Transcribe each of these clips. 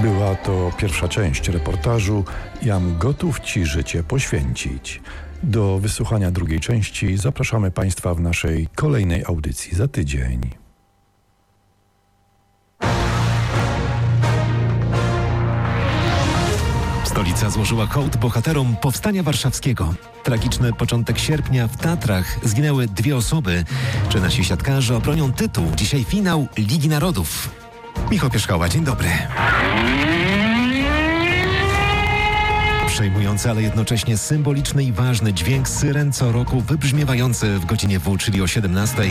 Była to pierwsza część reportażu „Jam gotów Ci życie poświęcić”. Do wysłuchania drugiej części zapraszamy Państwa w naszej kolejnej audycji za tydzień. Stolica złożyła hołd bohaterom Powstania Warszawskiego. Tragiczny początek sierpnia w Tatrach zginęły 2 osoby. Czy nasi siatkarze obronią tytuł? Dzisiaj finał Ligi Narodów. Michał Pierzchała, dzień dobry. Przejmujący, ale jednocześnie symboliczny i ważny dźwięk syren co roku wybrzmiewający w godzinie W, czyli o 17:00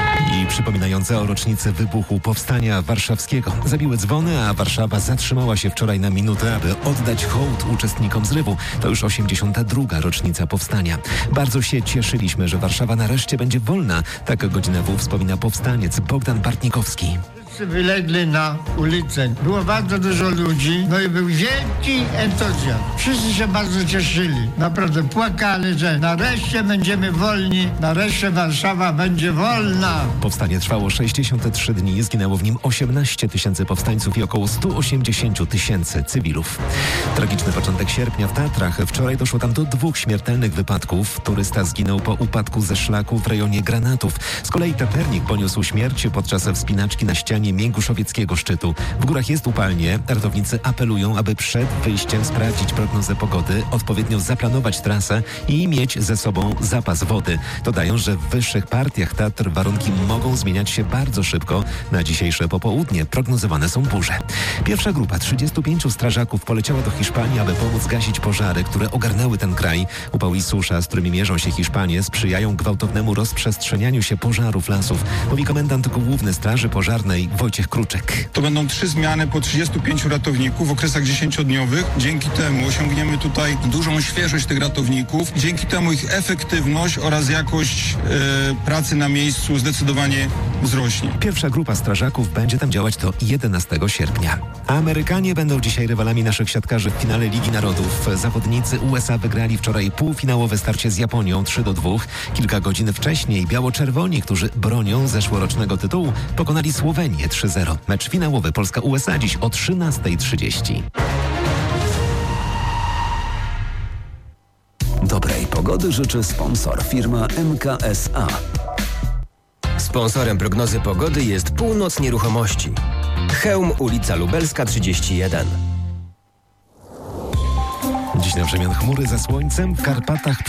i przypominający o rocznicy wybuchu Powstania Warszawskiego. Zabiły dzwony, a Warszawa zatrzymała się wczoraj na minutę, aby oddać hołd uczestnikom zrywu. To już 82. rocznica Powstania. Bardzo się cieszyliśmy, że Warszawa nareszcie będzie wolna. Tak godzinę W wspomina powstaniec Bogdan Bartnikowski. Wylegli na ulicę. Było bardzo dużo ludzi, no i był wielki entuzjazm. Wszyscy się bardzo cieszyli. Naprawdę płakali, że nareszcie będziemy wolni, nareszcie Warszawa będzie wolna. Powstanie trwało 63 dni, zginęło w nim 18 000 powstańców i około 180 000 cywilów. Tragiczny początek sierpnia w Tatrach. Wczoraj doszło tam do 2 śmiertelnych wypadków. Turysta zginął po upadku ze szlaku w rejonie Granatów. Z kolei Tepernik poniósł śmierć podczas wspinaczki na ścianie Mięguszowieckiego szczytu. W górach jest upalnie. Ratownicy apelują, aby przed wyjściem sprawdzić prognozę pogody, odpowiednio zaplanować trasę i mieć ze sobą zapas wody. Dodają, że w wyższych partiach Tatr warunki mogą zmieniać się bardzo szybko. Na dzisiejsze popołudnie prognozowane są burze. Pierwsza grupa 35 strażaków poleciała do Hiszpanii, aby pomóc gasić pożary, które ogarnęły ten kraj. Upał i susza, z którymi mierzą się Hiszpanie, sprzyjają gwarownemu rozprzestrzenianiu się pożarów lasów, mówi komendant główny Straży Pożarnej Wojciech Kruczek. To będą 3 zmiany po 35 ratowników w okresach 10-dniowych. Dzięki temu osiągniemy tutaj dużą świeżość tych ratowników. Dzięki temu ich efektywność oraz jakość pracy na miejscu zdecydowanie wzrośnie. Pierwsza grupa strażaków będzie tam działać do 11 sierpnia. Amerykanie będą dzisiaj rywalami naszych siatkarzy w finale Ligi Narodów. Zawodnicy USA wygrali wczoraj półfinałowe starcie z Japonią 3-2. Kilka godzin wcześniej biało-czerwoni, którzy bronią zeszłorocznego tytułu, pokonali Słowenię 3-0. Mecz finałowy Polska-USA dziś o 13:30. Dobrej pogody życzy sponsor, firma MKSA. Sponsorem prognozy pogody jest Północ Nieruchomości. Chełm, ulica Lubelska 31. Dziś na przemian chmury za słońcem w Karpatach